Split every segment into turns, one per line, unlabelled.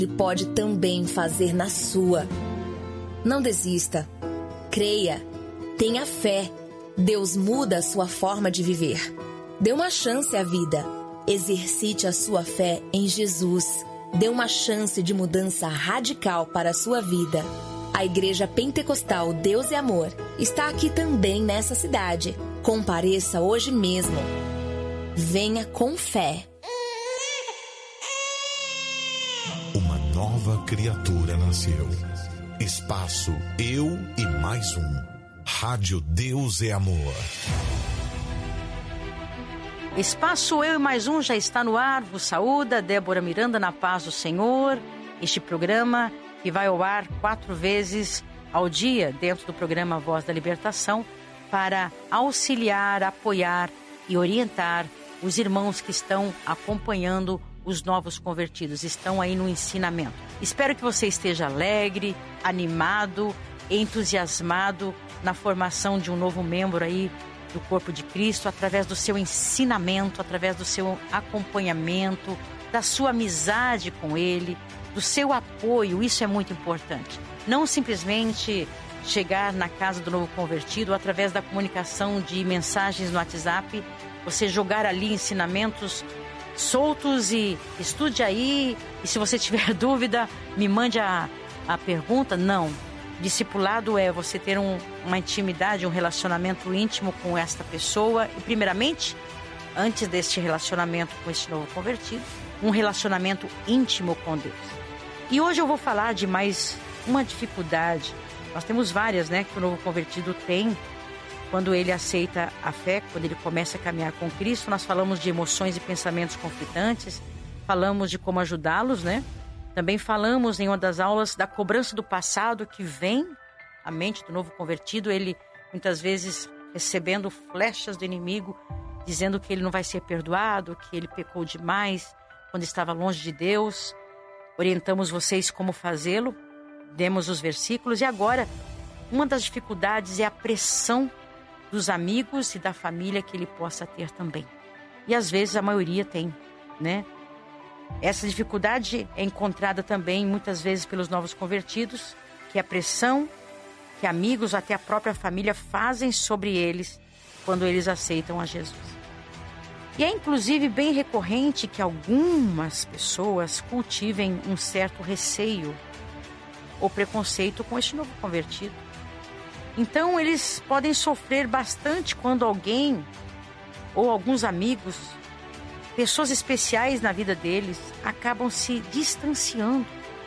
Ele pode também fazer na sua. Não desista. Creia. Tenha fé. Deus muda a sua forma de viver. Dê uma chance à vida. Exercite a sua fé em Jesus. Dê uma chance de mudança radical para a sua vida. A Igreja Pentecostal Deus e Amor está aqui também nessa cidade. Compareça hoje mesmo. Venha com fé.
Uma nova criatura nasceu. Espaço Eu e Mais Um. Rádio Deus e Amor.
Espaço Eu e Mais Um já está no ar. Vos saúda Débora Miranda na paz do Senhor. Este programa que vai ao ar 4 vezes ao dia dentro do programa Voz da Libertação para auxiliar, apoiar e orientar os irmãos que estão acompanhando os novos convertidos, estão aí no ensinamento. Espero que você esteja alegre, animado, entusiasmado na formação de um novo membro aí do corpo de Cristo, através do seu ensinamento, através do seu acompanhamento, da sua amizade com Ele, do seu apoio. Isso é muito importante. Não simplesmente chegar na casa do novo convertido através da comunicação de mensagens no WhatsApp, você jogar ali ensinamentos soltos e estude aí, e se você tiver dúvida, me mande a pergunta. Não. Discipulado é você ter uma intimidade, um relacionamento íntimo com esta pessoa e, primeiramente, antes deste relacionamento com este novo convertido, um relacionamento íntimo com Deus. E hoje eu vou falar de mais uma dificuldade. Nós temos várias, né, que o novo convertido tem quando ele aceita a fé, quando ele começa a caminhar com Cristo. Nós falamos de emoções e pensamentos conflitantes, falamos de como ajudá-los, né? Também falamos em uma das aulas da cobrança do passado que vem à mente do novo convertido, ele muitas vezes recebendo flechas do inimigo, dizendo que ele não vai ser perdoado, que ele pecou demais quando estava longe de Deus. Orientamos vocês como fazê-lo, demos os versículos. E agora, uma das dificuldades é a pressão dos amigos e da família que ele possa ter também. E às vezes a maioria tem, né? Essa dificuldade é encontrada também muitas vezes pelos novos convertidos, que a pressão que amigos, até a própria família fazem sobre eles quando eles aceitam a Jesus. E é inclusive bem recorrente que algumas pessoas cultivem um certo receio ou preconceito com este novo convertido. Então eles podem sofrer bastante quando alguém ou alguns amigos, pessoas especiais na vida deles, acabam se distanciando,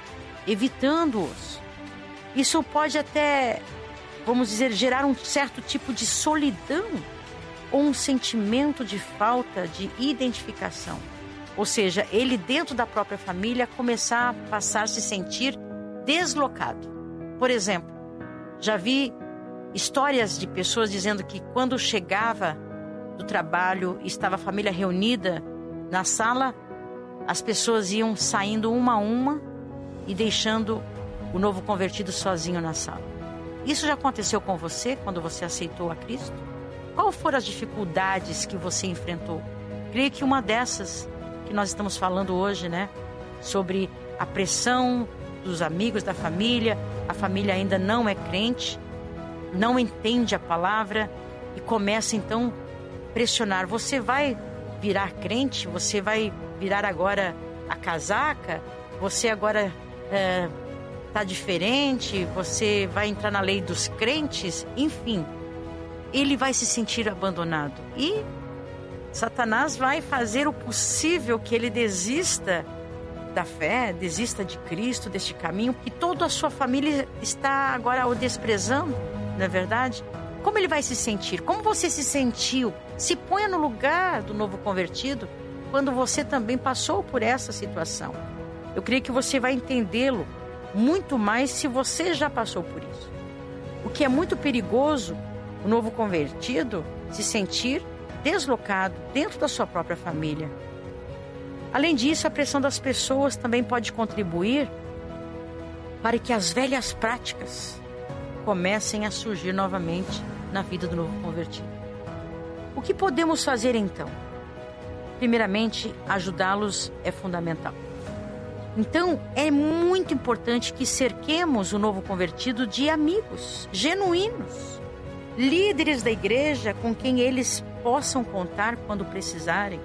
evitando-os. Isso pode até, vamos dizer, gerar um certo tipo de solidão ou um sentimento de falta de identificação. Ou seja, ele dentro da própria família começar a passar a se sentir deslocado. Por exemplo, já vi histórias de pessoas dizendo que quando chegava do trabalho, estava a família reunida na sala, as pessoas iam saindo uma a uma e deixando o novo convertido sozinho na sala. Isso já aconteceu com você quando você aceitou a Cristo? Quais foram as dificuldades que você enfrentou? Creio que uma dessas que nós estamos falando hoje, né? Sobre a pressão dos amigos, da família. A família ainda não é crente, não entende a palavra e começa então a pressionar. Você vai virar crente? Você vai virar agora a casaca? Você agora está diferente? Você vai entrar na lei dos crentes? Enfim, ele vai se sentir abandonado. E Satanás vai fazer o possível que ele desista da fé, desista de Cristo, deste caminho, que toda a sua família está agora o desprezando, não é verdade? Como ele vai se sentir? Como você se sentiu? Se ponha no lugar do novo convertido quando você também passou por essa situação. Eu creio que você vai entendê-lo muito mais se você já passou por isso. O que é muito perigoso, o novo convertido se sentir deslocado dentro da sua própria família. Além disso, a pressão das pessoas também pode contribuir para que as velhas práticas comecem a surgir novamente na vida do novo convertido. O que podemos fazer então? Primeiramente, ajudá-los é fundamental. Então, é muito importante que cerquemos o novo convertido de amigos genuínos, líderes da igreja com quem eles possam contar quando precisarem,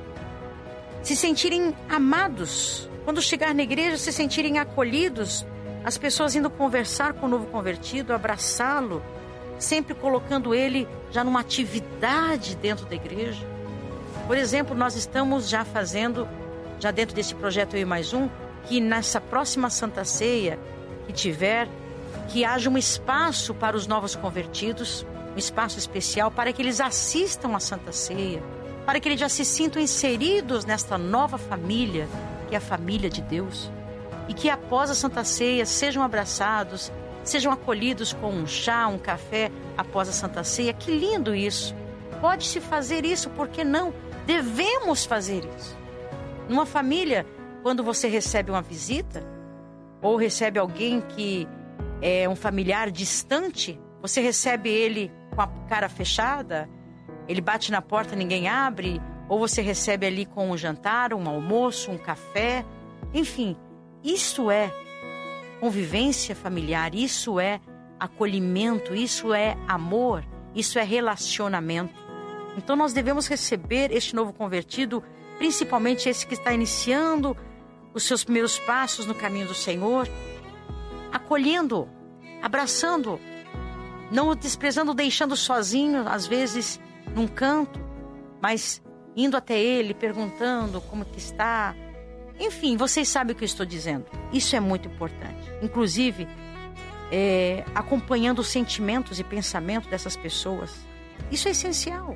se sentirem amados, quando chegar na igreja, se sentirem acolhidos, as pessoas indo conversar com o novo convertido, abraçá-lo, sempre colocando ele já numa atividade dentro da igreja. Por exemplo, nós estamos já fazendo, já dentro desse projeto Eu e Mais Um, que nessa próxima Santa Ceia que tiver, que haja um espaço para os novos convertidos, um espaço especial para que eles assistam à Santa Ceia, para que eles já se sintam inseridos nesta nova família, que é a família de Deus, e que após a Santa Ceia sejam abraçados, sejam acolhidos com um chá, um café após a Santa Ceia. Que lindo isso! Pode-se fazer isso, por que não? Devemos fazer isso. Numa família, quando você recebe uma visita, ou recebe alguém que é um familiar distante, você recebe ele com a cara fechada, ele bate na porta, ninguém abre, ou você recebe ali com um jantar, um almoço, um café, enfim, isso é convivência familiar, isso é acolhimento, isso é amor, isso é relacionamento. Então nós devemos receber este novo convertido, principalmente esse que está iniciando os seus primeiros passos no caminho do Senhor, acolhendo, abraçando, não o desprezando, deixando sozinho, às vezes num canto, mas indo até ele, perguntando como que está. Enfim, vocês sabem o que eu estou dizendo. Isso é muito importante. Inclusive, acompanhando os sentimentos e pensamentos dessas pessoas. Isso é essencial.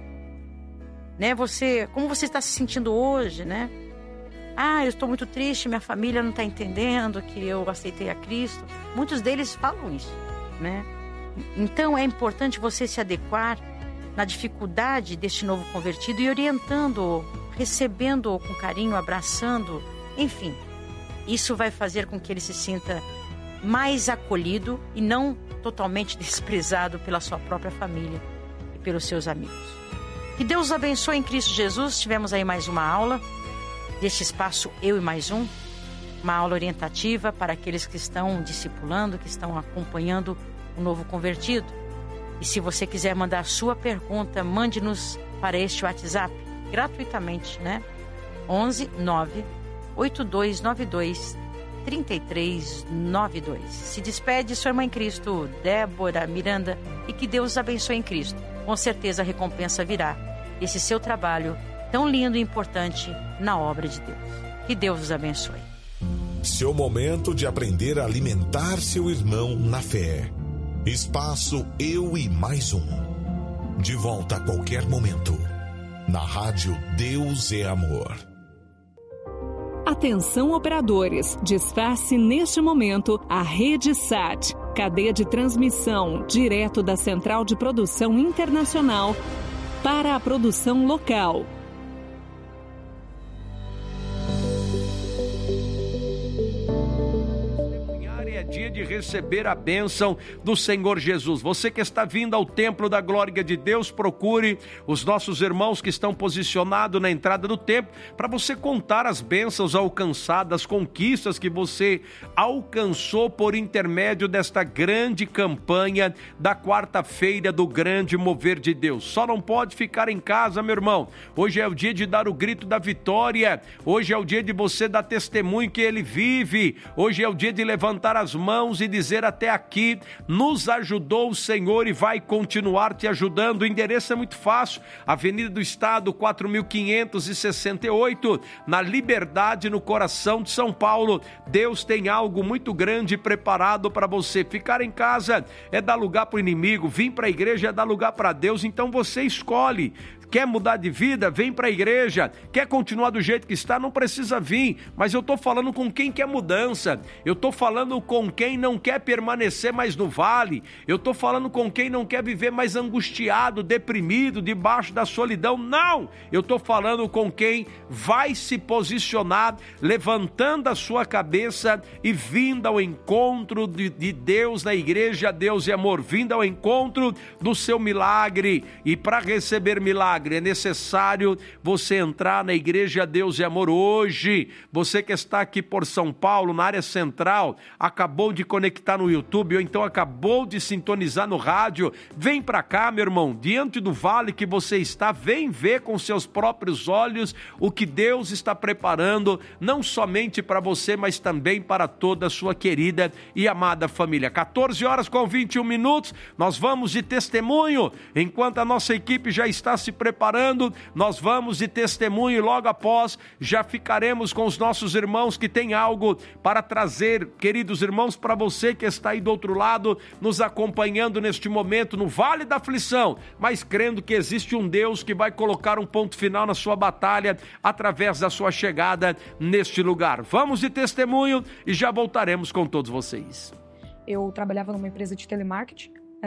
Né? Como você está se sentindo hoje, né? Eu estou muito triste, minha família não está entendendo que eu aceitei a Cristo. Muitos deles falam isso, né? Então é importante você se adequar na dificuldade deste novo convertido e orientando-o, recebendo-o com carinho, abraçando, enfim. Isso vai fazer com que ele se sinta mais acolhido e não totalmente desprezado pela sua própria família e pelos seus amigos. Que Deus os abençoe em Cristo Jesus. Tivemos aí mais uma aula deste espaço Eu e Mais Um, uma aula orientativa para aqueles que estão discipulando, que estão acompanhando o novo convertido. E se você quiser mandar a sua pergunta, mande-nos para este WhatsApp, gratuitamente, né? 11 9 8292 3392. Se despede sua irmã em Cristo, Débora Miranda, e que Deus os abençoe em Cristo. Com certeza a recompensa virá. Esse seu trabalho tão lindo e importante na obra de Deus. Que Deus os abençoe.
Seu momento de aprender a alimentar seu irmão na fé. Espaço Eu e Mais Um. De volta a qualquer momento. Na rádio Deus é Amor.
Atenção operadores, desface neste momento a Rede Sat, cadeia de transmissão direto da Central de Produção Internacional para a produção local.
Dia de receber a bênção do Senhor Jesus. Você que está vindo ao templo da glória de Deus, procure os nossos irmãos que estão posicionados na entrada do templo para você contar as bênçãos alcançadas, as conquistas que você alcançou por intermédio desta grande campanha da quarta-feira do grande mover de Deus. Só não pode ficar em casa, meu irmão. Hoje é o dia de dar o grito da vitória. Hoje é o dia de você dar testemunho que Ele vive. Hoje é o dia de levantar as mãos e dizer: até aqui nos ajudou o Senhor e vai continuar te ajudando. O endereço é muito fácil: Avenida do Estado 4568, na Liberdade, no coração de São Paulo. Deus tem algo muito grande preparado para você. Ficar em casa é dar lugar para o inimigo, vir para a igreja é dar lugar para Deus. Então você escolhe. Quer mudar de vida? Vem para a igreja. Quer continuar do jeito que está? Não precisa vir. Mas eu estou falando com quem quer mudança. Eu estou falando com quem não quer permanecer mais no vale. Eu estou falando com quem não quer viver mais angustiado, deprimido, debaixo da solidão. Não! Eu estou falando com quem vai se posicionar, levantando a sua cabeça e vindo ao encontro de Deus na igreja. Deus é amor. Vindo ao encontro do seu milagre. E para receber milagre, milagre. É necessário você entrar na Igreja Deus e Amor hoje. Você que está aqui por São Paulo, na área central, acabou de conectar no YouTube ou então acabou de sintonizar no rádio, vem para cá, meu irmão, diante do vale que você está, vem ver com seus próprios olhos o que Deus está preparando, não somente para você, mas também para toda a sua querida e amada família. 14h21, nós vamos de testemunho. Enquanto a nossa equipe já está se preparando, nós vamos de testemunho e logo após já ficaremos com os nossos irmãos que têm algo para trazer, queridos irmãos, para você que está aí do outro lado, nos acompanhando neste momento no Vale da Aflição, mas crendo que existe um Deus que vai colocar um ponto final na sua batalha através da sua chegada neste lugar. Vamos de testemunho e já voltaremos com todos vocês.
Eu trabalhava numa empresa de telemarketing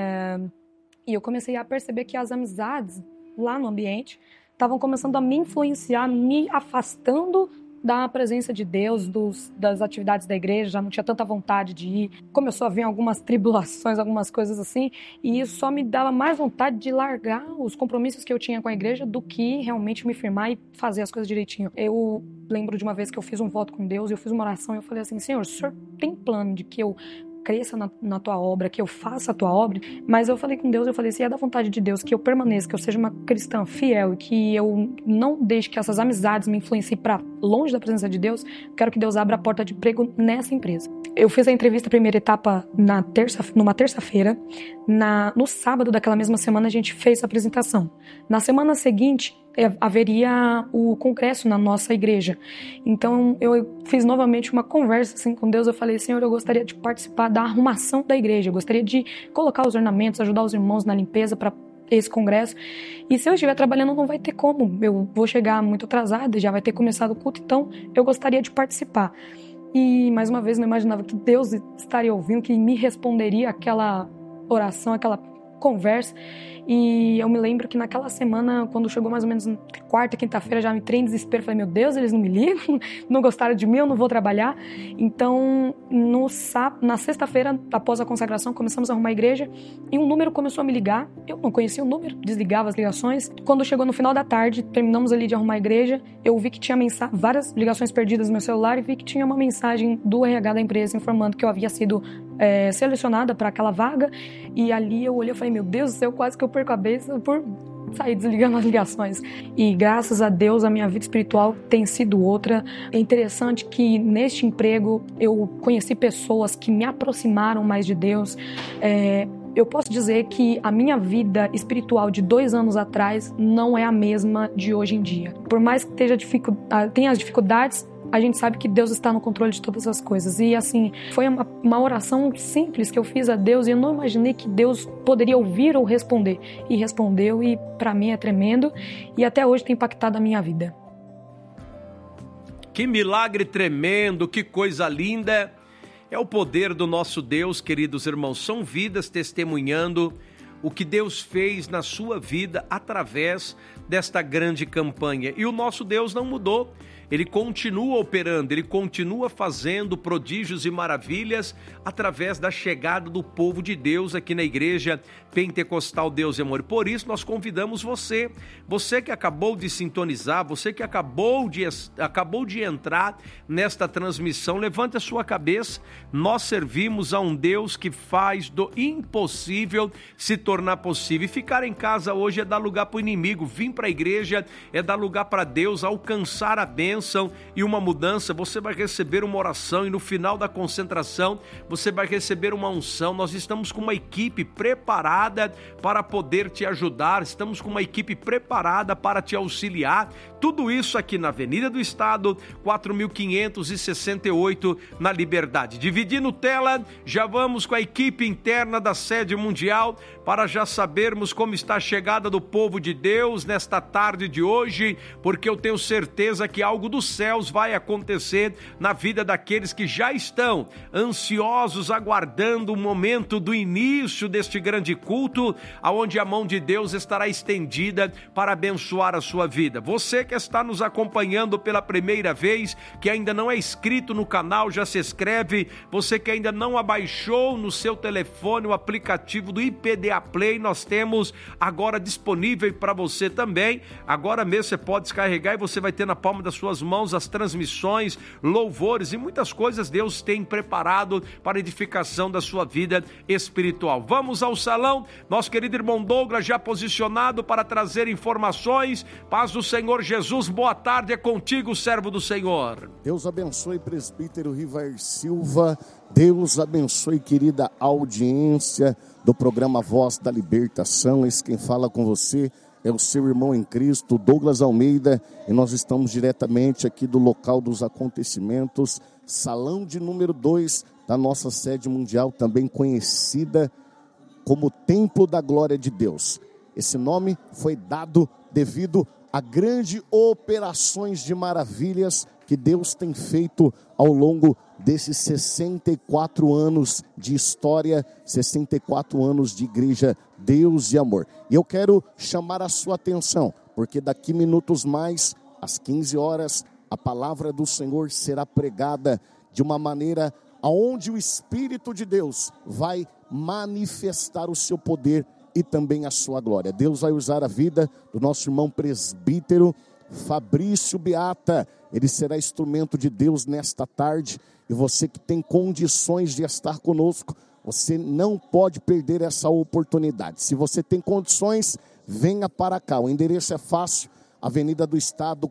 e eu comecei a perceber que as amizades lá no ambiente estavam começando a me influenciar, me afastando da presença de Deus, das atividades da igreja, já não tinha tanta vontade de ir. Começou a vir algumas tribulações, algumas coisas assim, e isso só me dava mais vontade de largar os compromissos que eu tinha com a igreja do que realmente me firmar e fazer as coisas direitinho. Eu lembro de uma vez que eu fiz um voto com Deus, eu fiz uma oração e eu falei assim: Senhor, o Senhor tem plano de que eu cresça na tua obra, que eu faça a tua obra? Mas eu falei com Deus, eu falei, se é da vontade de Deus que eu permaneça, que eu seja uma cristã fiel e que eu não deixe que essas amizades me influenciem para longe da presença de Deus, eu quero que Deus abra a porta de emprego nessa empresa. Eu fiz a entrevista, a primeira etapa, numa terça-feira. No sábado daquela mesma semana a gente fez a apresentação. Na semana seguinte haveria o congresso na nossa igreja. Então eu fiz novamente uma conversa assim com Deus. Eu falei: Senhor, eu gostaria de participar da arrumação da igreja, eu gostaria de colocar os ornamentos, ajudar os irmãos na limpeza para esse congresso. E se eu estiver trabalhando não vai ter como, eu vou chegar muito atrasada, já vai ter começado o culto, então eu gostaria de participar. E mais uma vez não imaginava que Deus estaria ouvindo, que me responderia aquela oração, aquela conversa. E eu me lembro que naquela semana, quando chegou mais ou menos quarta, quinta-feira, já me entrei em desespero. Falei: meu Deus, eles não me ligam, não gostaram de mim, eu não vou trabalhar. Então, na sexta-feira, após a consagração, começamos a arrumar a igreja e um número começou a me ligar. Eu não conhecia o número, desligava as ligações. Quando chegou no final da tarde, terminamos ali de arrumar a igreja, eu vi que tinha várias ligações perdidas no meu celular e vi que tinha uma mensagem do RH da empresa informando que eu havia sido selecionada para aquela vaga. E ali eu olhei e falei: meu Deus do céu, quase que eu perco a cabeça por sair desligando as ligações. E graças a Deus a minha vida espiritual tem sido outra. É interessante que neste emprego eu conheci pessoas que me aproximaram mais de Deus. Eu posso dizer que a minha vida espiritual de 2 anos atrás não é a mesma de hoje em dia. Por mais que tenha as dificuldades, a gente sabe que Deus está no controle de todas as coisas. E assim, foi uma oração simples que eu fiz a Deus e eu não imaginei que Deus poderia ouvir ou responder. E respondeu, e para mim é tremendo e até hoje tem impactado a minha vida.
Que milagre tremendo, que coisa linda. É o poder do nosso Deus, queridos irmãos. São vidas testemunhando o que Deus fez na sua vida através desta grande campanha. E o nosso Deus não mudou. Ele continua operando, ele continua fazendo prodígios e maravilhas através da chegada do povo de Deus aqui na Igreja Pentecostal Deus e Amor. Por isso nós convidamos você que acabou de sintonizar, você que acabou de entrar nesta transmissão, levante a sua cabeça. Nós servimos a um Deus que faz do impossível se tornar possível. E ficar em casa hoje é dar lugar para o inimigo, vir para a igreja é dar lugar para Deus alcançar a bênção e uma mudança. Você vai receber uma oração e no final da concentração você vai receber uma unção. Nós estamos com uma equipe preparada para poder te ajudar, estamos com uma equipe preparada para te auxiliar. Tudo isso aqui na Avenida do Estado, 4568, na Liberdade. Dividindo tela, já vamos com a equipe interna da sede mundial para já sabermos como está a chegada do povo de Deus nesta tarde de hoje, porque eu tenho certeza que algo algo dos céus vai acontecer na vida daqueles que já estão ansiosos, aguardando o momento do início deste grande culto, aonde a mão de Deus estará estendida para abençoar a sua vida. Você que está nos acompanhando pela primeira vez, que ainda não é inscrito no canal, já se inscreve. Você que ainda não abaixou no seu telefone o aplicativo do IPDA Play, nós temos agora disponível para você também. Agora mesmo você pode descarregar e você vai ter na palma das suas mãos as transmissões, louvores e muitas coisas Deus tem preparado para a edificação da sua vida espiritual. Vamos ao salão, nosso querido irmão Douglas já posicionado para trazer informações. Paz do Senhor Jesus, boa tarde, é contigo, servo do Senhor.
Deus abençoe, presbítero Rivair Silva. Deus abençoe, querida audiência do programa Voz da Libertação. Esse quem fala com você é o seu irmão em Cristo, Douglas Almeida, e nós estamos diretamente aqui do local dos acontecimentos, salão de número 2 da nossa sede mundial, também conhecida como Templo da Glória de Deus. Esse nome foi dado devido a grandes operações de maravilhas que Deus tem feito ao longo desses 64 anos de história, 64 anos de igreja Deus e Amor. E eu quero chamar a sua atenção, porque daqui minutos mais, às 15 horas, a palavra do Senhor será pregada de uma maneira aonde o Espírito de Deus vai manifestar o seu poder e também a sua glória. Deus vai usar a vida do nosso irmão presbítero Fabrício Beata. Ele será instrumento de Deus nesta tarde, e você que tem condições de estar conosco, você não pode perder essa oportunidade. Se você tem condições, venha para cá. O endereço é fácil, Avenida do Estado,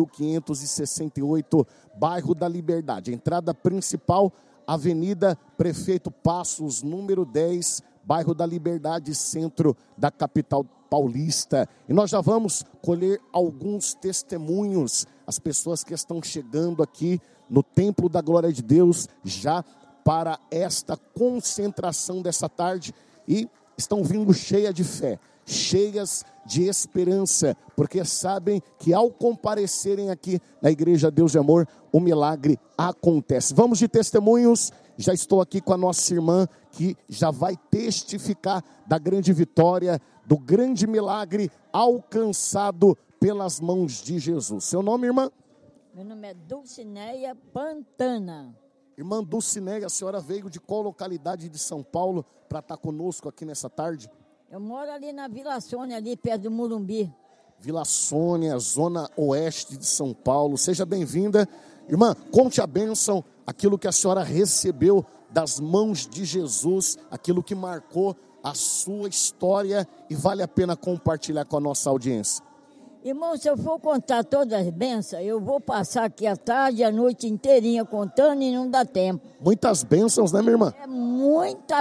4.568, bairro da Liberdade. Entrada principal, Avenida Prefeito Passos, número 10, bairro da Liberdade, centro da capital paulista. E nós já vamos colher alguns testemunhos, as pessoas que estão chegando aqui no Templo da Glória de Deus, já para esta concentração dessa tarde, e estão vindo cheias de fé, cheias de esperança, porque sabem que ao comparecerem aqui na Igreja Deus de Amor, o milagre acontece. Vamos de testemunhos. Já estou aqui com a nossa irmã, que já vai testificar da grande vitória, do grande milagre alcançado pelas mãos de Jesus. Seu nome, irmã?
Meu nome é Dulcineia Pantana.
Irmã Dulcineia, a senhora veio de qual localidade de São Paulo para estar conosco aqui nessa tarde?
Eu moro ali na Vila Sônia, ali perto do Morumbi.
Vila Sônia, zona oeste de São Paulo. Seja bem-vinda. Irmã, conte a bênção, aquilo que a senhora recebeu das mãos de Jesus, aquilo que marcou a sua história e vale a pena compartilhar com a nossa audiência.
Irmão, se eu for contar todas as bênçãos, eu vou passar aqui a tarde e a noite inteirinha contando e não dá tempo.
Muitas bênçãos, né, minha irmã?
É muita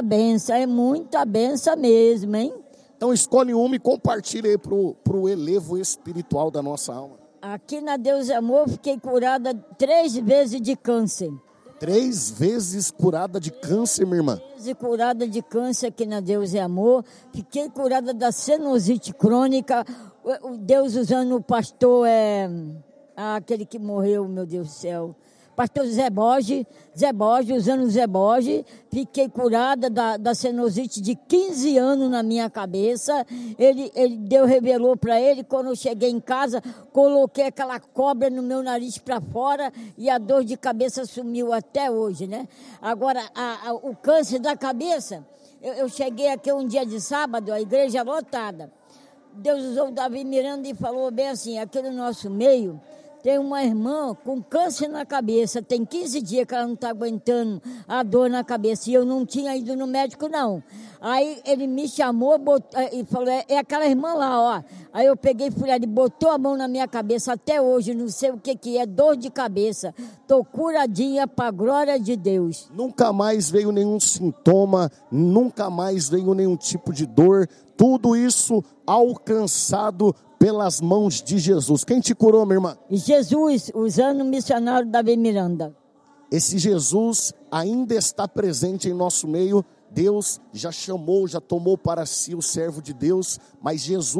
bênção mesmo, hein?
Então escolhe uma e compartilha aí pro elevo espiritual da nossa alma.
Aqui na Deus é Amor, fiquei curada 3 vezes de câncer.
3 vezes curada de câncer, minha irmã?
3 vezes curada de câncer aqui na Deus é Amor. Fiquei curada da sinusite crônica. Deus usando o pastor, aquele que morreu, meu Deus do céu. Pastor Zé Borges, usando o Zé Borges, fiquei curada da sinusite de 15 anos na minha cabeça. Deus revelou para ele, quando eu cheguei em casa, coloquei aquela cobra no meu nariz para fora e a dor de cabeça sumiu até hoje, né? Agora, o câncer da cabeça, eu cheguei aqui um dia de sábado, a igreja lotada. Deus usou o Davi Miranda e falou bem assim, aqui no nosso meio, tem uma irmã com câncer na cabeça, tem 15 dias que ela não está aguentando a dor na cabeça, e eu não tinha ido no médico, não. Aí ele me chamou e falou, é aquela irmã lá, ó. Aí eu peguei e fui ali, botou a mão na minha cabeça, até hoje, não sei o que é, dor de cabeça. Estou curadinha para a glória de Deus.
Nunca mais veio nenhum sintoma, nunca mais veio nenhum tipo de dor, tudo isso alcançado pelas mãos de Jesus. Quem te curou, minha irmã?
Jesus, usando o missionário Davi Miranda.
Esse Jesus ainda está presente em nosso meio. Deus já chamou, já tomou para si o servo de Deus, mas Jesus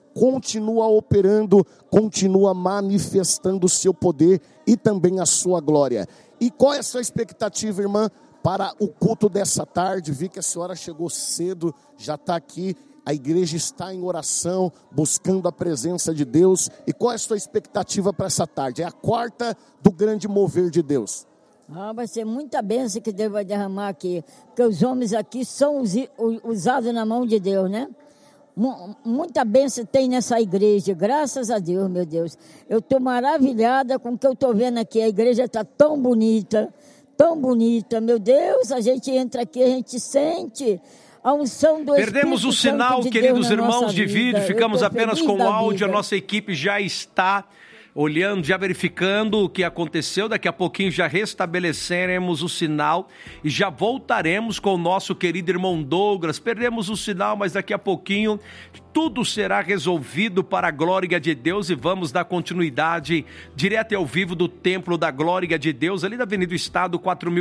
continua operando, continua manifestando o seu poder e também a sua glória. E qual é a sua expectativa, irmã, para o culto dessa tarde? Vi que a senhora chegou cedo, já está aqui. A igreja está em oração, buscando a presença de Deus. E qual é a sua expectativa para essa tarde? É a quarta do grande mover de Deus.
Vai ser muita bênção que Deus vai derramar aqui. Porque os homens aqui são usados na mão de Deus, né? Muita bênção tem nessa igreja, graças a Deus, meu Deus. Eu estou maravilhada com o que eu estou vendo aqui. A igreja está tão bonita, meu Deus. A gente entra aqui, a gente sente a unção do Espírito
Perdemos o sinal,
de
queridos
Deus
irmãos de vídeo, ficamos apenas com o áudio.
vida.
A nossa equipe já está olhando, já verificando o que aconteceu. Daqui a pouquinho já restabeleceremos o sinal e já voltaremos com o nosso querido irmão Douglas. Perdemos o sinal, mas daqui a pouquinho tudo será resolvido para a glória de Deus e vamos dar continuidade direto e ao vivo do Templo da Glória de Deus, ali da Avenida do Estado,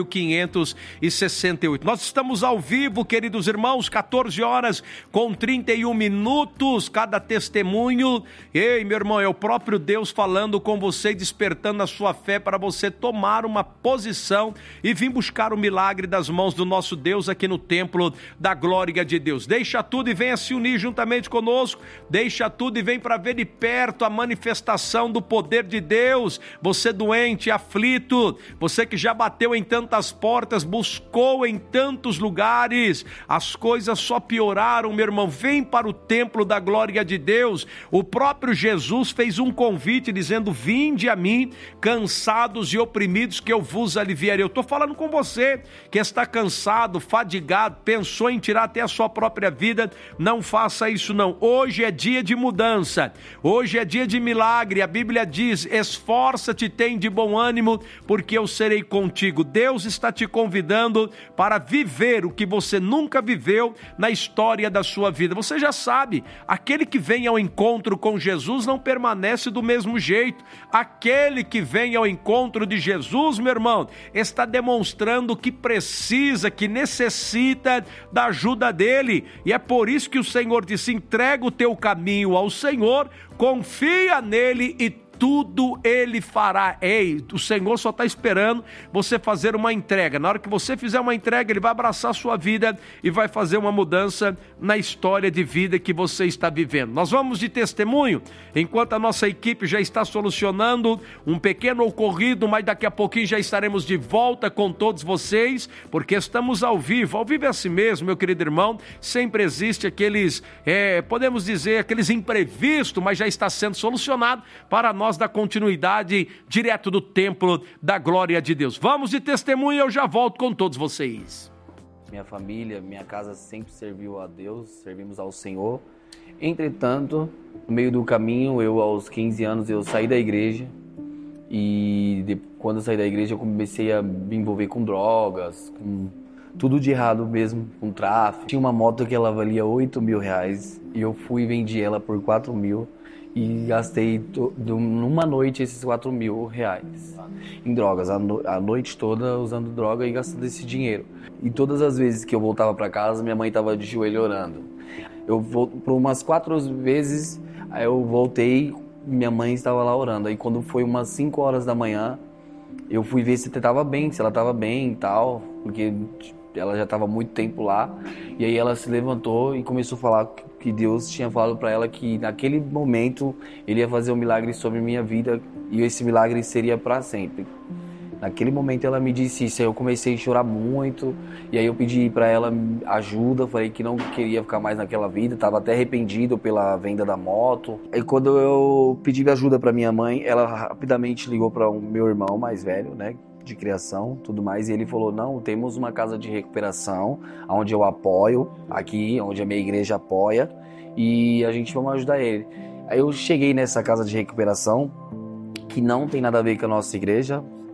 4568. Nós estamos ao vivo, queridos irmãos, 14 horas com 31 minutos, cada testemunho. Ei, meu irmão, é o próprio Deus falando com você, despertando a sua fé para você tomar uma posição e vir buscar o milagre das mãos do nosso Deus aqui no Templo da Glória de Deus. Deixa tudo e venha se unir juntamente conosco. Deixa tudo e vem para ver de perto a manifestação do poder de Deus. Você doente, aflito, você que já bateu em tantas portas, buscou em tantos lugares, as coisas só pioraram, meu irmão. Vem para o Templo da Glória de Deus. O próprio Jesus fez um convite dizendo: vinde a mim, cansados e oprimidos, que eu vos aliviarei. Eu estou falando com você que está cansado, fadigado, pensou em tirar até a sua própria vida. Não faça isso não. Hoje é dia de mudança, hoje é dia de milagre. A Bíblia diz: esforça-te, tem de bom ânimo, porque eu serei contigo. Deus está te convidando para viver o que você nunca viveu na história da sua vida. Você já sabe, aquele que vem ao encontro com Jesus não permanece do mesmo jeito. Aquele que vem ao encontro de Jesus, meu irmão, está demonstrando que precisa, que necessita da ajuda dele. E é por isso que o Senhor disse: entrega o teu caminho ao Senhor, confia nele e tudo ele fará. Ei, o Senhor só está esperando você fazer uma entrega. Na hora que você fizer uma entrega, ele vai abraçar a sua vida e vai fazer uma mudança na história de vida que você está vivendo. Nós vamos de testemunho, enquanto a nossa equipe já está solucionando um pequeno ocorrido, mas daqui a pouquinho já estaremos de volta com todos vocês, porque estamos ao vivo. Ao vivo é assim mesmo, meu querido irmão. Sempre existe aqueles, podemos dizer, aqueles imprevistos, mas já está sendo solucionado para nós dar continuidade direto do Templo da Glória de Deus. Vamos de testemunho e eu já volto com todos vocês.
Minha família, minha casa sempre serviu a Deus, servimos ao Senhor. Entretanto, no meio do caminho, eu aos 15 anos, eu saí da igreja e quando eu saí da igreja eu comecei a me envolver com drogas, com tudo de errado mesmo, com tráfico. Tinha uma moto que ela valia R$8.000 e eu fui e vendi ela por R$4.000. E gastei numa noite esses R$4.000 em drogas, a noite toda usando droga e gastando esse dinheiro. E todas as vezes que eu voltava para casa, minha mãe estava de joelho orando. Por umas 4 vezes, aí eu voltei, minha mãe estava lá orando. Aí quando foi umas 5 horas da manhã, eu fui ver se ela estava bem e tal, porque ela já estava muito tempo lá. E aí ela se levantou e começou a falar que Deus tinha falado para ela que naquele momento Ele ia fazer um milagre sobre minha vida e esse milagre seria para sempre. Naquele momento ela me disse isso, aí eu comecei a chorar muito e aí eu pedi para ela ajuda, falei que não queria ficar mais naquela vida, estava até arrependido pela venda da moto. Aí quando eu pedi ajuda para minha mãe, ela rapidamente ligou para o meu irmão mais velho, né, de criação, tudo mais, e ele falou: não, temos uma casa de recuperação onde eu apoio, aqui onde a minha igreja apoia, e a gente vai ajudar ele. Aí eu cheguei nessa casa de recuperação, que não tem nada a ver com a nossa igreja,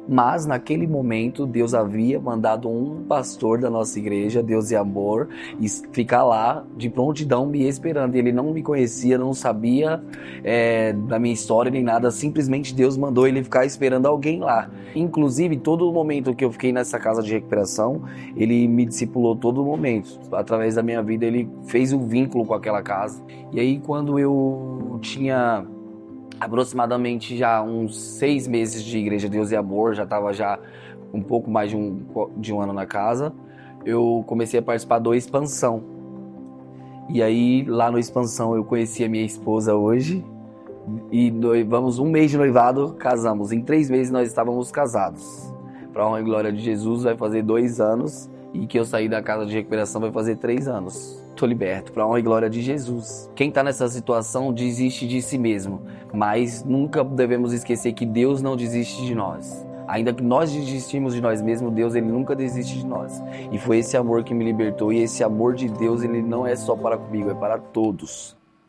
Mas naquele momento Deus havia mandado um pastor da nossa igreja, Deus e Amor, e ficar lá de prontidão me esperando. Ele não me conhecia, não sabia da minha história nem nada, simplesmente Deus mandou ele ficar esperando alguém lá. Inclusive, todo o momento que eu fiquei nessa casa de recuperação, ele me discipulou todo momento. Através da minha vida, ele fez um vínculo com aquela casa. E aí, quando eu tinha aproximadamente já uns 6 meses de Igreja Deus e Amor, já estava já um pouco mais de um ano na casa, eu comecei a participar do Expansão. E aí, lá no Expansão, eu conheci a minha esposa hoje, e vamos 1 mês de noivado, casamos. Em 3 meses nós estávamos casados. Para honra e glória de Jesus, vai fazer 2 anos, e que eu saí da casa de recuperação vai fazer 3 anos. Estou liberto, para honra e glória de Jesus. Quem está nessa situação desiste de si mesmo, mas nunca devemos esquecer que Deus não desiste de nós. Ainda que nós desistimos de nós mesmos, Deus ele nunca desiste de nós. E foi esse amor que me libertou, e esse amor de Deus ele não é só para comigo, é para todos.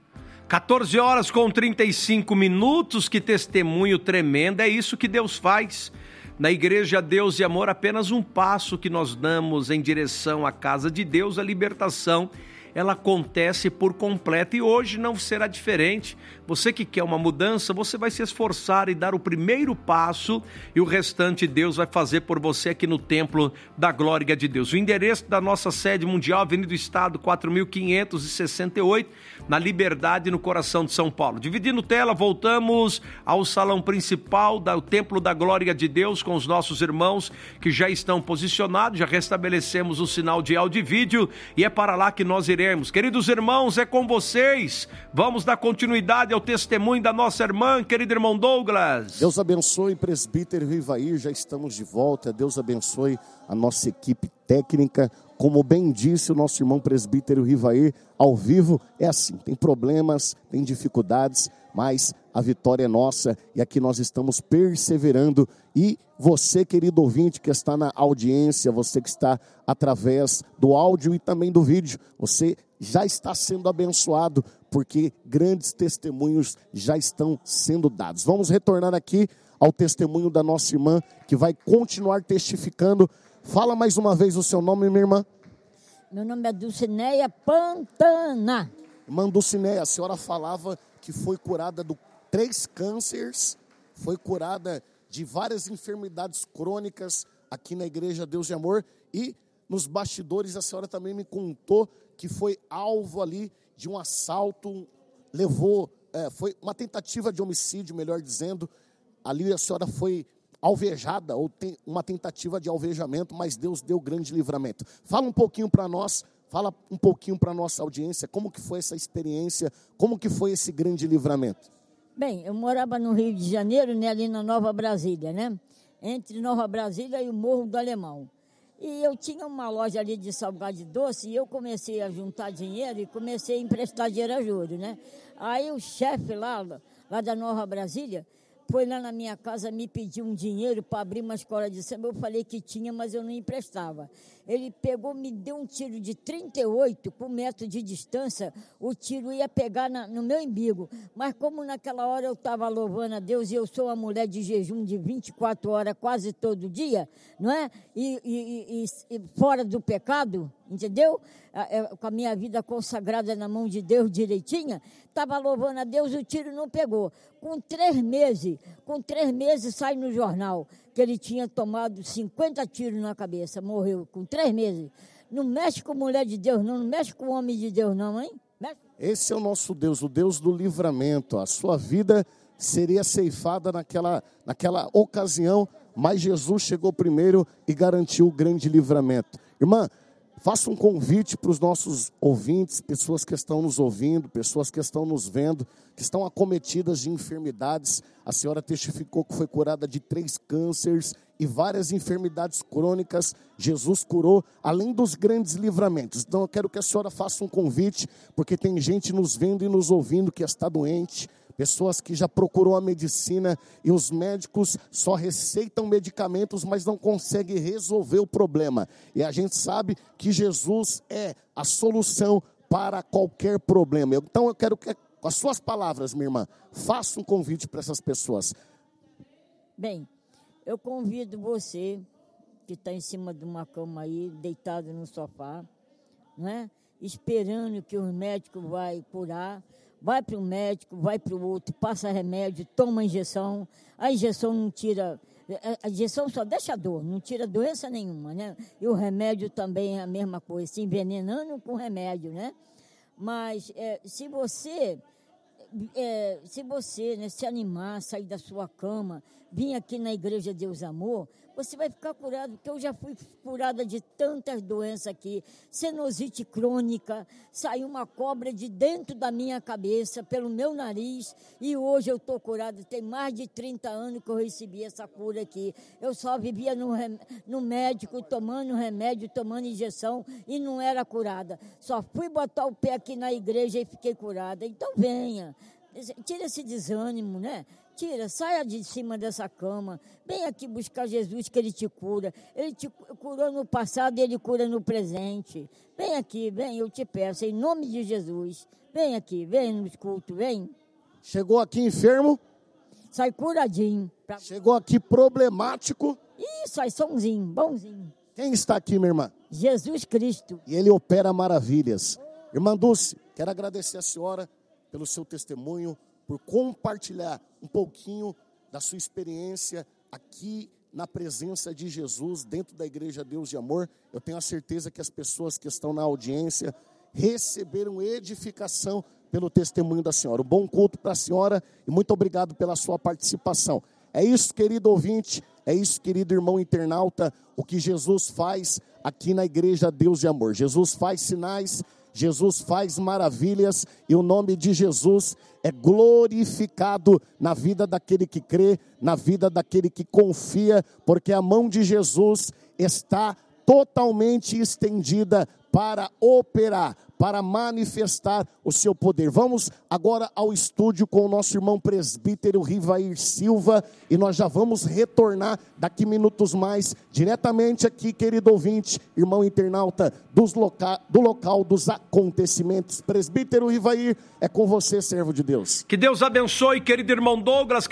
14h35, que testemunho tremendo, é isso que Deus faz. Na Igreja Deus e Amor, apenas um passo que nós damos em direção à casa de Deus, a libertação, ela acontece por completo e hoje não será diferente. Você que quer uma mudança, você vai se esforçar e dar o primeiro passo e o restante Deus vai fazer por você aqui no Templo da Glória de Deus. O endereço da nossa sede mundial, Avenida do Estado, 4568, na Liberdade, no coração de São Paulo. Dividindo tela, voltamos ao salão principal do Templo da Glória de Deus com os nossos irmãos que já estão posicionados, já restabelecemos o sinal de áudio e vídeo e é para lá que nós iremos. Queridos irmãos, é com vocês. Vamos dar continuidade ao testemunho da nossa irmã, querido irmão Douglas.
Deus abençoe, presbítero Rivair, já estamos de volta. Deus abençoe a nossa equipe técnica. Como bem disse o nosso irmão presbítero Rivair, ao vivo é assim, tem problemas, tem dificuldades, mas a vitória é nossa e aqui nós estamos perseverando. E você, querido ouvinte que está na audiência, você que está através do áudio e também do vídeo, você já está sendo abençoado porque grandes testemunhos já estão sendo dados. Vamos retornar aqui ao testemunho da nossa irmã que vai continuar testificando. Fala mais uma vez o seu nome, minha irmã.
Meu nome é Dulcineia Pantana.
Irmã Dulcineia, a senhora falava que foi curada de 3 cânceres, foi curada de várias enfermidades crônicas aqui na Igreja Deus e Amor, e nos bastidores a senhora também me contou que foi alvo ali de um assalto, foi uma tentativa de homicídio, melhor dizendo. Ali a senhora foi alvejada, ou tem uma tentativa de alvejamento, mas Deus deu grande livramento. Fala um pouquinho para nós, fala um pouquinho para a nossa audiência, como que foi essa experiência, como que foi esse grande livramento?
Bem, eu morava no Rio de Janeiro, né, ali na Nova Brasília, né? Entre Nova Brasília e o Morro do Alemão. E eu tinha uma loja ali de salgado de doce e eu comecei a juntar dinheiro e comecei a emprestar dinheiro a juros, né? Aí o chefe lá da Nova Brasília foi lá na minha casa me pedir um dinheiro para abrir uma escola de samba. Eu falei que tinha, mas eu não emprestava. Ele pegou, me deu um tiro de 38 por metro de distância. O tiro ia pegar no meu umbigo. Mas como naquela hora eu estava louvando a Deus e eu sou uma mulher de jejum de 24 horas quase todo dia, não é? E fora do pecado, entendeu? Com a minha vida consagrada na mão de Deus direitinha, estava louvando a Deus, o tiro não pegou. Com 3 meses sai no jornal que ele tinha tomado 50 tiros na cabeça, morreu com 3 meses. Não mexe com mulher de Deus, não mexe com homem de Deus, não, hein? Mexe.
Esse é o nosso Deus, o Deus do livramento. A sua vida seria ceifada naquela ocasião, mas Jesus chegou primeiro e garantiu o grande livramento. Irmã, faça um convite para os nossos ouvintes, pessoas que estão nos ouvindo, pessoas que estão nos vendo, que estão acometidas de enfermidades. A senhora testificou que foi curada de 3 cânceres e várias enfermidades crônicas. Jesus curou, além dos grandes livramentos. Então eu quero que a senhora faça um convite, porque tem gente nos vendo e nos ouvindo que está doente, pessoas que já procurou a medicina e os médicos só receitam medicamentos, mas não conseguem resolver o problema. E a gente sabe que Jesus é a solução para qualquer problema. Então eu quero que, com as suas palavras, minha irmã, faça um convite para essas pessoas.
Bem, eu convido você, que está em cima de uma cama aí, deitado no sofá, né? Esperando que o médico vai curar, vai para o médico, vai para o outro, passa remédio, toma injeção, a injeção não tira, a injeção só deixa dor, não tira doença nenhuma, né? E o remédio também é a mesma coisa, se envenenando com remédio, né? Mas se você né, se animar, sair da sua cama, vir aqui na Igreja Deus Amor, você vai ficar curado, porque eu já fui curada de tantas doenças aqui, sinusite crônica, saiu uma cobra de dentro da minha cabeça, pelo meu nariz, e hoje eu estou curada, tem mais de 30 anos que eu recebi essa cura aqui, eu só vivia no médico, tomando remédio, tomando injeção, e não era curada, só fui botar o pé aqui na igreja e fiquei curada, então venha, tira esse desânimo, né? Tira, saia de cima dessa cama, vem aqui buscar Jesus que Ele te cura. Ele te curou no passado e Ele cura no presente. Vem aqui, vem, eu te peço, em nome de Jesus. Vem aqui, vem nos cultos, vem.
Chegou aqui enfermo?
Sai curadinho.
Chegou aqui problemático?
Ih, sai sonzinho, bonzinho.
Quem está aqui, minha irmã?
Jesus Cristo.
E Ele opera maravilhas. Irmã Dulce, quero agradecer a senhora pelo seu testemunho, por compartilhar um pouquinho da sua experiência aqui na presença de Jesus, dentro da Igreja Deus de Amor. Eu tenho a certeza que as pessoas que estão na audiência receberam edificação pelo testemunho da senhora. Um bom culto para a senhora e muito obrigado pela sua participação. É isso, querido ouvinte, é isso, querido irmão internauta, o que Jesus faz aqui na Igreja Deus de Amor. Jesus faz sinais, Jesus faz maravilhas e o nome de Jesus é glorificado na vida daquele que crê, na vida daquele que confia, porque a mão de Jesus está totalmente estendida para operar, para manifestar o seu poder. Vamos agora ao estúdio com o nosso irmão presbítero Rivair Silva e nós já vamos retornar daqui minutos mais, diretamente aqui, querido ouvinte, irmão internauta, do local dos acontecimentos. Presbítero Rivair, é com você, servo de Deus.
Que Deus abençoe, querido irmão Douglas,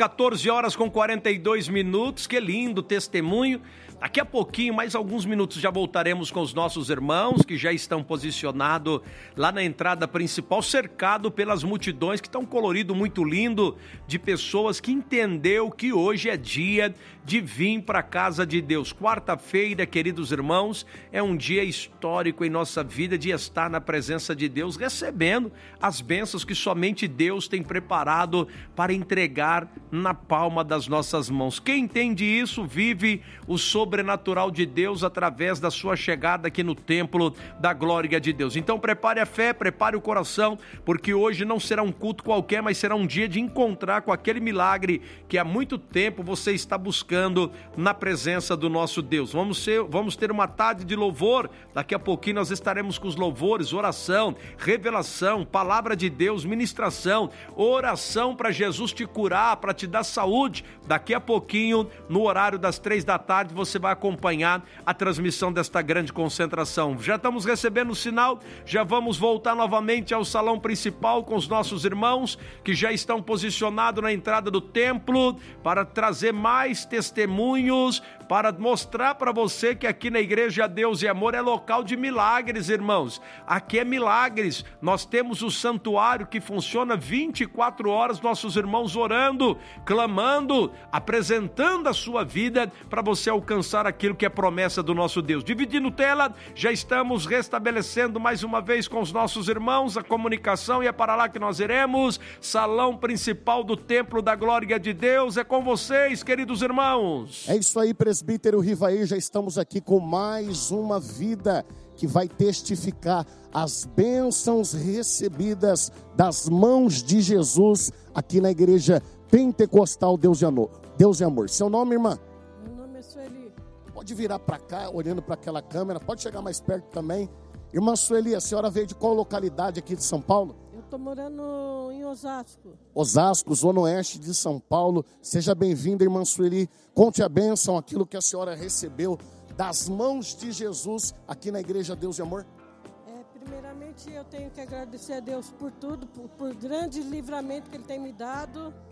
14h42, que lindo testemunho. Daqui a pouquinho, mais alguns minutos, já voltaremos com os nossos irmãos que já estão posicionados lá na entrada principal, cercado pelas multidões que estão colorido muito lindo, de pessoas que entendeu que hoje é dia de vir para a casa de Deus. Quarta-feira, queridos irmãos, é um dia histórico em nossa vida de estar na presença de Deus, recebendo as bênçãos que somente Deus tem preparado para entregar na palma das nossas mãos. Quem entende isso, vive o sobrenatural de Deus através da sua chegada aqui no templo da glória de Deus. Então prepare a fé, prepare o coração, porque hoje não será um culto qualquer, mas será um dia de encontrar com aquele milagre que há muito tempo você está buscando na presença do nosso Deus. Vamos ter uma tarde de louvor, daqui a pouquinho nós estaremos com os louvores, oração, revelação, palavra de Deus, ministração, oração para Jesus te curar, para te dar saúde. Daqui a pouquinho, no horário das 3 da tarde, você vai acompanhar a transmissão desta grande concentração. Já estamos recebendo o sinal, já vamos voltar novamente ao salão principal com os nossos irmãos que já estão posicionados na entrada do templo para trazer mais testemunhos, para mostrar para você que aqui na Igreja Deus e Amor é local de milagres, irmãos. Aqui é milagres. Nós temos o santuário que funciona 24 horas, nossos irmãos orando, clamando, apresentando a sua vida para você alcançar aquilo que é promessa do nosso Deus. Dividindo tela, já estamos restabelecendo mais uma vez com os nossos irmãos a comunicação e é para lá que nós iremos. Salão principal do Templo da Glória de Deus é com vocês, queridos irmãos.
É isso aí, presbítero Rivair, já estamos aqui com mais uma vida que vai testificar as bênçãos recebidas das mãos de Jesus aqui na Igreja Pentecostal Deus e Amor. Seu nome, irmã?
Meu nome é Sueli.
Pode virar para cá, olhando para aquela câmera, pode chegar mais perto também. Irmã Sueli, a senhora veio de qual localidade aqui de São Paulo?
Eu estou morando em Osasco.
Osasco, zona oeste de São Paulo. Seja bem-vinda, irmã Sueli. Conte a bênção, aquilo que a senhora recebeu das mãos de Jesus aqui na Igreja Deus e Amor.
Primeiramente, eu tenho que agradecer a Deus por tudo, por grande livramento que Ele tem me dado.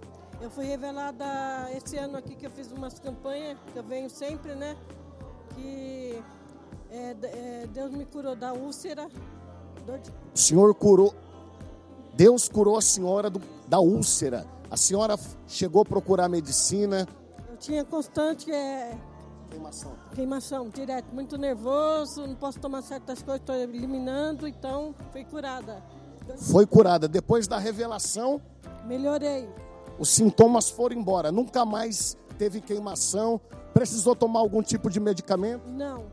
Eu fui revelada esse ano aqui que eu fiz umas campanhas, que eu venho sempre, né? Que Deus me curou da úlcera.
O Senhor curou, Deus curou a senhora da úlcera. A senhora chegou a procurar medicina.
Eu tinha constante queimação direto, muito nervoso, não posso tomar certas coisas, estou eliminando, então fui curada.
Foi curada. Depois da revelação,
melhorei.
Os sintomas foram embora, nunca mais teve queimação. Precisou tomar algum tipo de medicamento?
Não.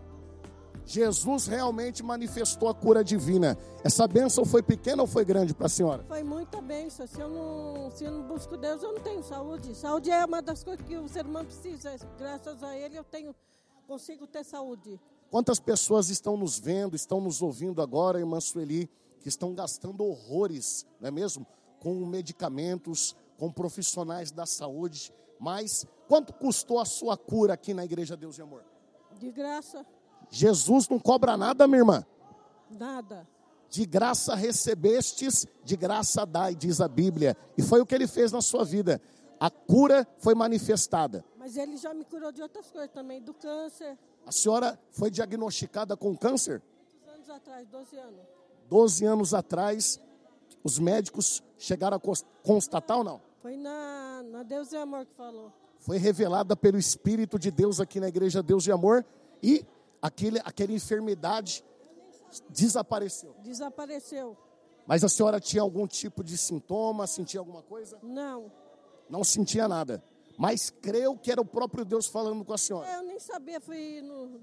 Jesus realmente manifestou a cura divina. Essa bênção foi pequena ou foi grande para a senhora?
Foi muita bênção. Se eu não busco Deus, eu não tenho saúde. Saúde é uma das coisas que o ser humano precisa. Graças a Ele, consigo ter saúde.
Quantas pessoas estão nos vendo, estão nos ouvindo agora, irmã Sueli, que estão gastando horrores, não é mesmo? Com medicamentos, com profissionais da saúde. Mas quanto custou a sua cura aqui na Igreja Deus de Amor?
De graça.
Jesus não cobra nada, minha irmã.
Nada.
De graça recebestes, de graça dai, diz a Bíblia. E foi o que ele fez na sua vida. A cura foi manifestada.
Mas ele já me curou de outras coisas também, do câncer.
A senhora foi diagnosticada com câncer?
12 anos atrás, 12 anos.
12 anos atrás, os médicos chegaram a constatar ou não?
Foi na Deus de Amor que falou.
Foi revelada pelo Espírito de Deus aqui na Igreja Deus de Amor e aquela enfermidade desapareceu.
Desapareceu.
Mas a senhora tinha algum tipo de sintoma, sentia alguma coisa?
Não.
Não sentia nada. Mas creu que era o próprio Deus falando com a senhora.
Eu nem sabia, fui no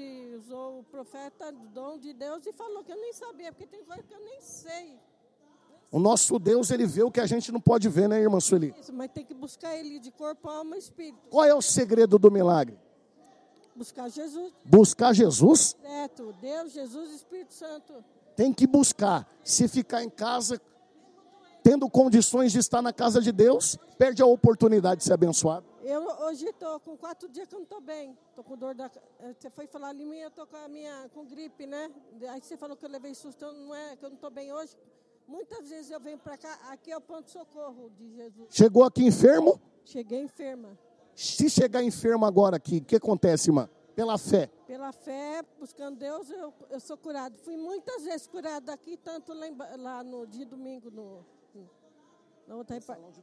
usou o profeta do dom de Deus e falou que eu nem sabia, porque tem coisa que eu nem sei.
O nosso Deus, ele vê o que a gente não pode ver, né, irmã Sueli?
Isso, mas tem que buscar ele de corpo, alma e espírito.
Qual é o segredo do milagre?
Buscar Jesus.
Buscar Jesus?
Certo, Deus, Jesus e Espírito Santo.
Tem que buscar. Se ficar em casa, tendo condições de estar na casa de Deus, perde a oportunidade de ser abençoado.
Eu hoje estou com 4 dias que eu não estou bem. Estou com dor Você foi falar em mim, eu estou com gripe, né? Aí você falou que eu levei susto, não é que eu não estou bem hoje. Muitas vezes eu venho para cá, aqui é o ponto de socorro de Jesus.
Chegou aqui enfermo?
Cheguei enferma.
Se chegar enfermo agora aqui, o que acontece, irmã? Pela fé.
Pela fé, buscando Deus, eu sou curado. Fui muitas vezes curada aqui, tanto lá no dia domingo, na outra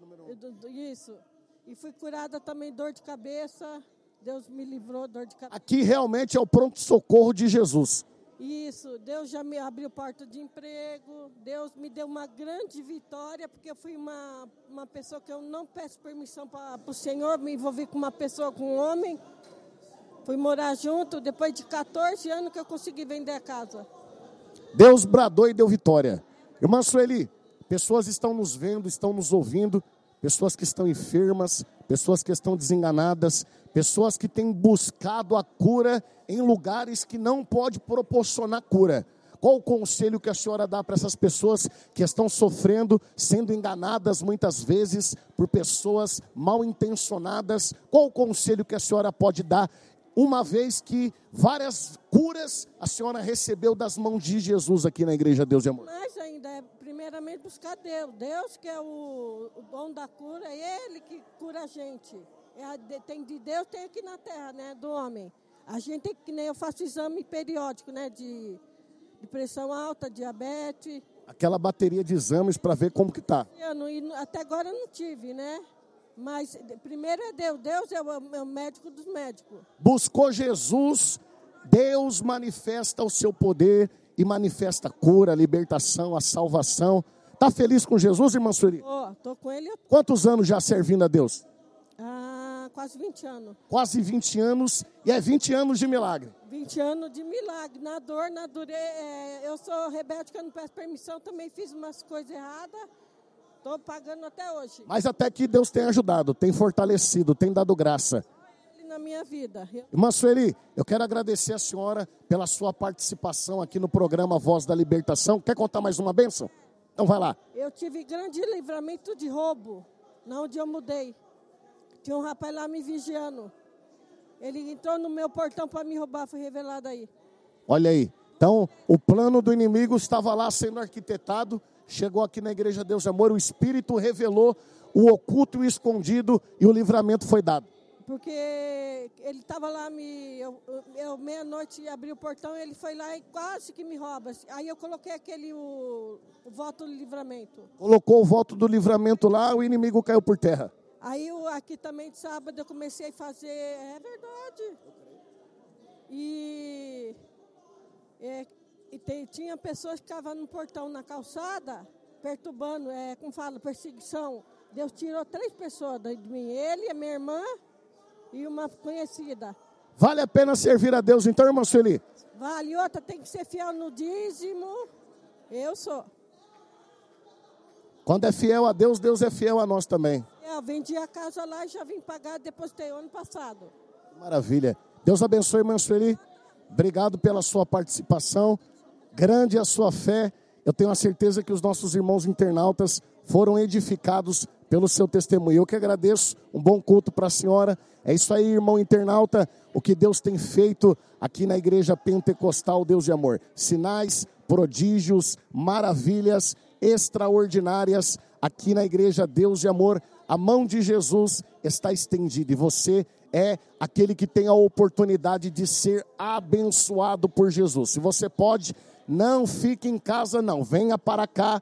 Isso. E fui curada também, dor de cabeça. Deus me livrou, dor de cabeça.
Aqui realmente é o pronto-socorro de Jesus.
Isso, Deus já me abriu porta de emprego, Deus me deu uma grande vitória, porque eu fui uma pessoa que eu não peço permissão para o Senhor, me envolvi com uma pessoa, com um homem, fui morar junto, depois de 14 anos que eu consegui vender a casa.
Deus bradou e deu vitória. Irmã Sueli, pessoas estão nos vendo, estão nos ouvindo, pessoas que estão enfermas, pessoas que estão desenganadas, pessoas que têm buscado a cura em lugares que não pode proporcionar cura. Qual o conselho que a senhora dá para essas pessoas que estão sofrendo, sendo enganadas muitas vezes por pessoas mal intencionadas? Qual o conselho que a senhora pode dar, uma vez que várias curas a senhora recebeu das mãos de Jesus aqui na Igreja Deus de Amor?
Mais ainda, primeiramente buscar Deus. Deus que é o dom da cura, é Ele que cura a gente. Tem de Deus, tem aqui na terra, né, do homem. A gente tem que nem eu faço exame periódico, né, de pressão alta, diabetes.
Aquela bateria de exames para ver como que tá.
Até agora eu não tive, né? Mas primeiro é Deus. Deus é o médico dos médicos.
Buscou Jesus, Deus manifesta o seu poder e manifesta a cura, a libertação, a salvação. Tá feliz com Jesus, irmã Sueli?
Tô com ele.
Quantos anos já servindo a Deus?
Quase 20 anos.
Quase 20 anos, e é 20 anos de milagre.
20 anos de milagre, na dor, na dureza. Eu sou rebelde, que eu não peço permissão, também fiz umas coisas erradas. Estou pagando até hoje.
Mas até que Deus tem ajudado, tem fortalecido, tem dado graça.
Ele na minha vida.
Irmã Sueli, eu quero agradecer a senhora pela sua participação aqui no programa Voz da Libertação. Quer contar mais uma bênção? Então vai lá.
Eu tive grande livramento de roubo, na onde eu mudei. Tinha um rapaz lá me vigiando. Ele entrou no meu portão para me roubar, foi revelado aí.
Olha aí. Então, o plano do inimigo estava lá sendo arquitetado. Chegou aqui na Igreja Deus de Amor, o Espírito revelou o oculto e o escondido, e o livramento foi dado.
Porque ele estava lá, eu meia-noite abri o portão, ele foi lá e quase que me rouba. Aí eu coloquei o voto do livramento.
Colocou o voto do livramento lá, o inimigo caiu por terra.
Aí aqui também de sábado eu comecei a fazer, é verdade. E tinha pessoas que ficavam no portão, na calçada, perturbando, como fala, perseguição. Deus tirou 3 pessoas de mim, ele, a minha irmã e uma conhecida.
Vale a pena servir a Deus então, irmã Sueli?
Vale, outra tem que ser fiel no dízimo. Eu sou.
Quando é fiel a Deus, Deus é fiel a nós também.
Eu vendi a casa lá e já vim pagar, depositei ano passado.
Maravilha. Deus abençoe, irmã Sueli. Obrigado pela sua participação. Grande a sua fé. Eu tenho a certeza que os nossos irmãos internautas foram edificados pelo seu testemunho. Eu que agradeço. Um bom culto para a senhora. É isso aí, irmão internauta. O que Deus tem feito aqui na Igreja Pentecostal Deus de Amor. Sinais, prodígios, maravilhas extraordinárias aqui na Igreja Deus de Amor. A mão de Jesus está estendida e você é aquele que tem a oportunidade de ser abençoado por Jesus. Se você pode, não fique em casa não, venha para cá,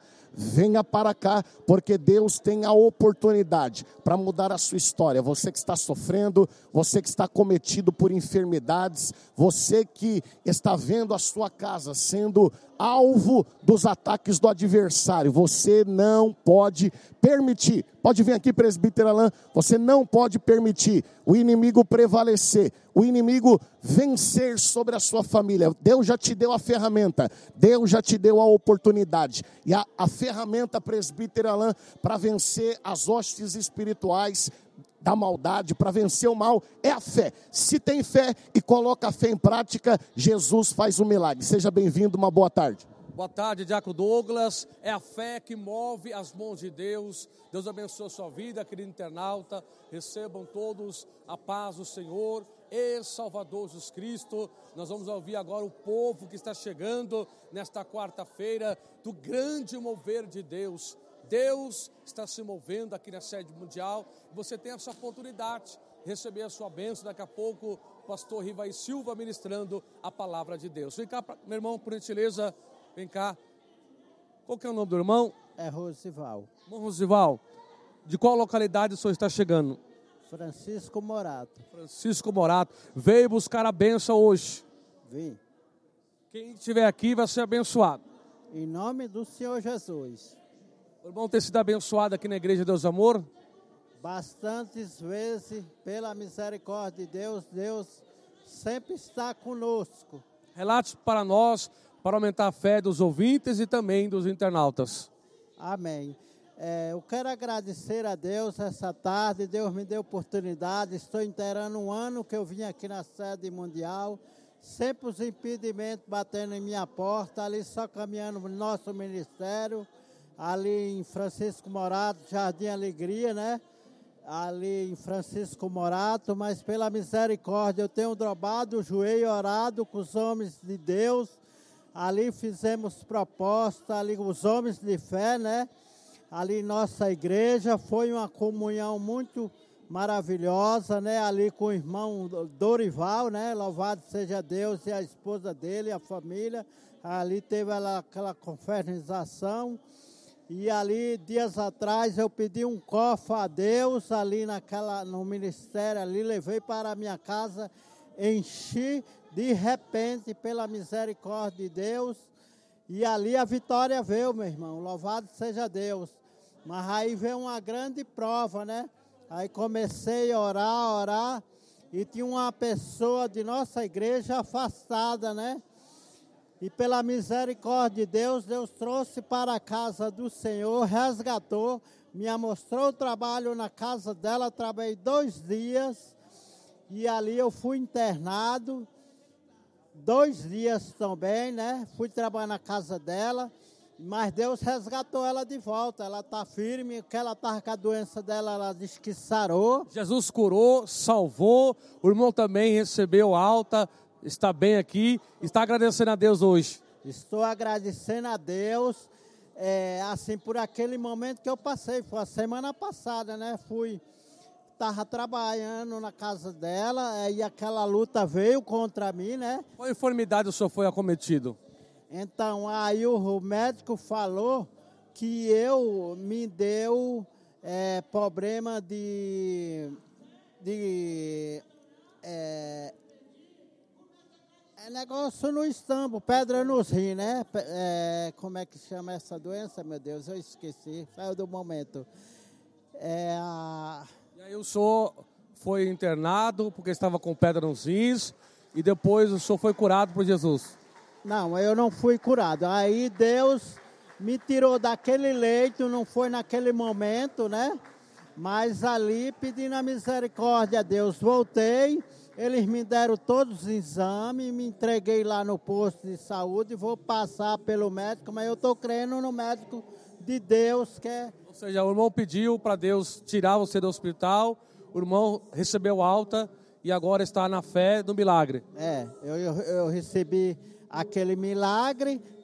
porque Deus tem a oportunidade para mudar a sua história. Você que está sofrendo, você que está cometido por enfermidades, você que está vendo a sua casa sendo alvo dos ataques do adversário, você não pode permitir, pode vir aqui, presbítero Alain, você não pode permitir o inimigo prevalecer, o inimigo vencer sobre a sua família. Deus já te deu a ferramenta, Deus já te deu a oportunidade, e a ferramenta, presbítero Alain, para vencer as hostes espirituais da maldade, para vencer o mal, é a fé. Se tem fé e coloca a fé em prática, Jesus faz um milagre. Seja bem-vindo, uma boa tarde.
Boa tarde, Diácono Douglas. É a fé que move as mãos de Deus. Deus abençoe a sua vida, querido internauta. Recebam todos a paz do Senhor e Salvador Jesus Cristo. Nós vamos ouvir agora o povo que está chegando nesta quarta-feira do grande mover de Deus. Deus está se movendo aqui na sede mundial. Você tem essa oportunidade de receber a sua bênção. Daqui a pouco, o pastor Rivai Silva ministrando a palavra de Deus. Vem cá, meu irmão, por gentileza, vem cá. Qual que é o nome do irmão?
É Rosival.
Irmão Rosival, de qual localidade o senhor está chegando?
Francisco Morato.
Francisco Morato. Veio buscar a bênção hoje.
Vim.
Quem estiver aqui vai ser abençoado.
Em nome do Senhor Jesus.
O irmão ter sido abençoado aqui na Igreja Deus Amor?
Bastantes vezes, pela misericórdia de Deus, Deus sempre está conosco.
Relate para nós, para aumentar a fé dos ouvintes e também dos internautas.
Amém. Eu quero agradecer a Deus essa tarde, Deus me deu oportunidade, estou inteirando um ano que eu vim aqui na sede mundial, sempre os impedimentos batendo em minha porta, ali só caminhando no nosso ministério, ali em Francisco Morato, Jardim Alegria, né? Ali em Francisco Morato, mas pela misericórdia eu tenho dobrado o joelho, orado com os homens de Deus, ali fizemos proposta, ali com os homens de fé, né? Ali nossa igreja, foi uma comunhão muito maravilhosa, né? Ali com o irmão Dorival, né? Louvado seja Deus e a esposa dele, a família. Ali teve aquela confraternização. E ali, dias atrás, eu pedi um cofre a Deus, ali no ministério, ali levei para a minha casa, enchi de repente, pela misericórdia de Deus, e ali a vitória veio, meu irmão, louvado seja Deus. Mas aí veio uma grande prova, né? Aí comecei a orar, e tinha uma pessoa de nossa igreja afastada, né? E pela misericórdia de Deus, Deus trouxe para a casa do Senhor, resgatou, me mostrou o trabalho na casa dela, trabalhei 2 dias, e ali eu fui internado, 2 dias também, né? Fui trabalhar na casa dela, mas Deus resgatou ela de volta, ela está firme, que ela estava com a doença dela, ela disse que sarou.
Jesus curou, salvou, o irmão também recebeu alta, está bem aqui, está agradecendo a Deus hoje.
Estou agradecendo a Deus, assim, por aquele momento que eu passei, foi a semana passada, né? Estava trabalhando na casa dela, e aquela luta veio contra mim, né?
Qual enfermidade o senhor foi acometido?
Então, aí o médico falou que me deu problema de negócio no estômago, pedra nos rins, né? Como é que chama essa doença, meu Deus? Eu esqueci, saiu do momento.
E aí o senhor foi internado porque estava com pedra nos rins e depois o senhor foi curado por Jesus?
Não, eu não fui curado. Aí Deus me tirou daquele leito, não foi naquele momento, né? Mas ali, pedindo a misericórdia a Deus, voltei. Eles me deram todos os exames, me entreguei lá no posto de saúde, vou passar pelo médico, mas eu estou crendo no médico de Deus que é...
Ou seja, o irmão pediu para Deus tirar você do hospital, o irmão recebeu alta e agora está na fé do milagre.
Eu recebi aquele milagre